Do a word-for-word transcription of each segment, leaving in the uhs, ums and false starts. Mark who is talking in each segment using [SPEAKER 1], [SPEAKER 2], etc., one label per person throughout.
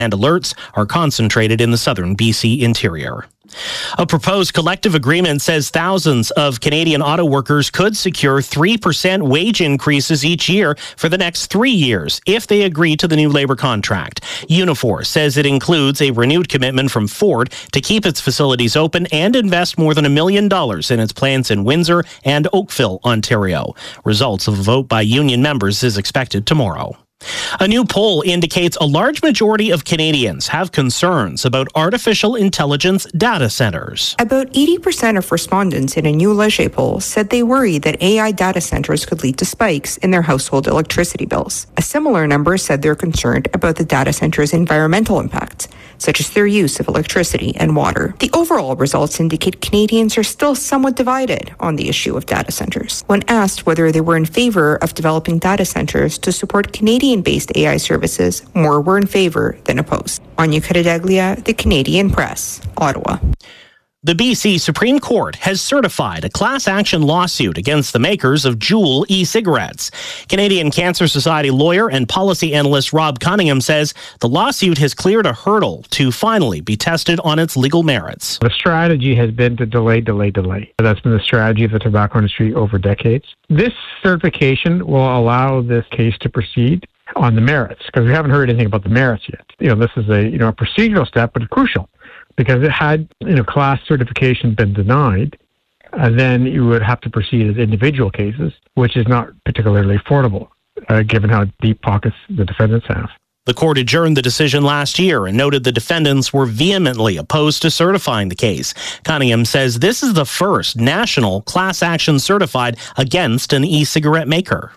[SPEAKER 1] and alerts are concentrated in the southern B C interior. A proposed collective agreement says thousands of Canadian auto workers could secure three percent wage increases each year for the next three years if they agree to the new labor contract. Unifor says it includes a renewed commitment from Ford to keep its facilities open and invest more than a million dollars in its plants in Windsor and Oakville, Ontario. Results of a vote by union members is expected tomorrow. A new poll indicates a large majority of Canadians have concerns about artificial intelligence data centers.
[SPEAKER 2] About eighty percent of respondents in a new Leger poll said they worry that A I data centers could lead to spikes in their household electricity bills. A similar number said they're concerned about the data centers' environmental impacts, such as their use of electricity and water. The overall results indicate Canadians are still somewhat divided on the issue of data centers. When asked whether they were in favor of developing data centers to support Canadian-based A I services, more were in favor than opposed. Anya Caradaglia, The Canadian Press, Ottawa.
[SPEAKER 1] The B C Supreme Court has certified a class action lawsuit against the makers of Juul e-cigarettes. Canadian Cancer Society lawyer and policy analyst Rob Cunningham says the lawsuit has cleared a hurdle to finally be tested on its legal merits.
[SPEAKER 3] The strategy has been to delay, delay, delay. That's been the strategy of the tobacco industry over decades. This certification will allow this case to proceed on the merits, because we haven't heard anything about the merits yet. You know, this is a you know a procedural step, but it's crucial. Because it had, you know, class certification been denied, uh, then you would have to proceed as individual cases, which is not particularly affordable, uh, given how deep pockets the defendants have.
[SPEAKER 1] The court adjourned the decision last year and noted the defendants were vehemently opposed to certifying the case. Cunningham says this is the first national class action certified against an e-cigarette maker.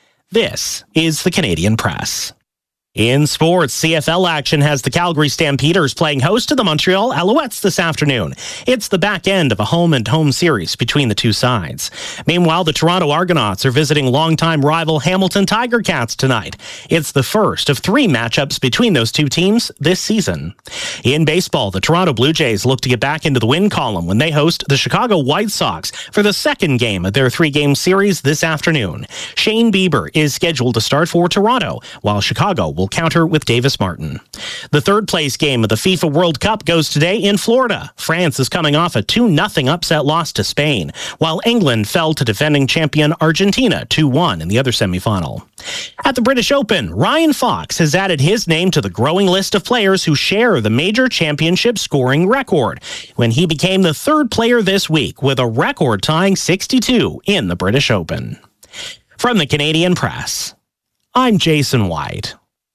[SPEAKER 1] This is the Canadian Press. In sports, C F L action has the Calgary Stampeders playing host to the Montreal Alouettes this afternoon. It's the back end of a home-and-home series between the two sides. Meanwhile, the Toronto Argonauts are visiting longtime rival Hamilton Tiger Cats tonight. It's the first of three matchups between those two teams this season. In baseball, the Toronto Blue Jays look to get back into the win column when they host the Chicago White Sox for the second game of their three-game series this afternoon. Shane Bieber is scheduled to start for Toronto, while Chicago will will counter with Davis Martin. The third place game of the FIFA World Cup goes today in Florida. France is coming off a two nothing upset loss to Spain, while England fell to defending champion Argentina two one in the other semifinal. At the British Open, Ryan Fox has added his name to the growing list of players who share the major championship scoring record, when he became the third player this week with a record-tying sixty-two in the British Open. From the Canadian Press, I'm Jason White.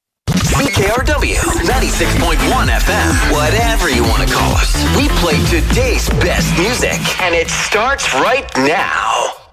[SPEAKER 4] C K R W, ninety-six point one F M, whatever you want to call us. We play today's best music, and it starts right now.